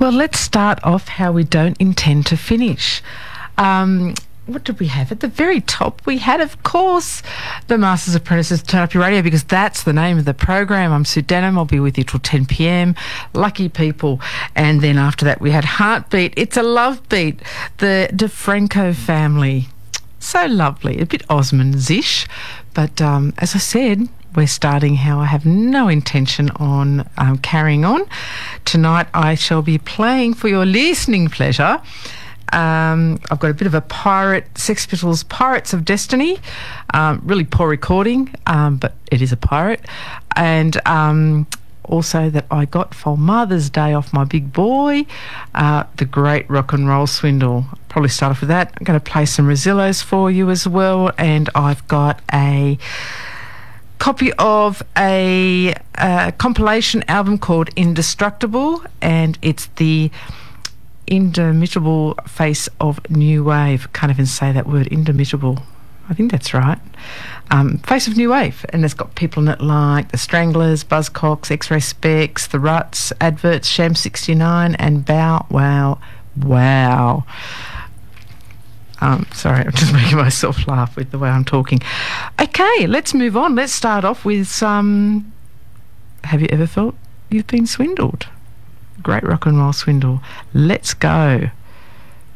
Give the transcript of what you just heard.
Well, let's start off how we don't intend to finish. What did we have? At the very top, we had, of course, the Masters Apprentices Turn Up Your Radio, because that's the name of the program. I'm Sue Denham. I'll be with you till 10 p.m. Lucky people. And then after that, we had Heartbeat. It's a Love Beat. The DeFranco family. So lovely. A bit Osmonds-ish. But as I said, we're starting how I have no intention on carrying on. Tonight, I shall be playing for your listening pleasure. I've got a bit of a Sex Pistols Pirates of Destiny. Really poor recording, but it is a pirate. And also that I got for Mother's Day off my big boy, The Great Rock and Roll Swindle. I'll probably start off with that. I'm going to play some Rosillos for you as well. And I've got a copy of a compilation album called Indestructible, and it's the Indomitable Face of New Wave. Can't even say that word, indomitable. I think that's right. Face of New Wave, and it's got people in it like the Stranglers, Buzzcocks, X-Ray Specs, the Ruts, Adverts, Sham 69, and Bow Wow Wow. Sorry, I'm just making myself laugh with the way I'm talking. Okay, let's move on. Let's start off with some. Have you ever felt you've been swindled? Great Rock and Roll Swindle. Let's go.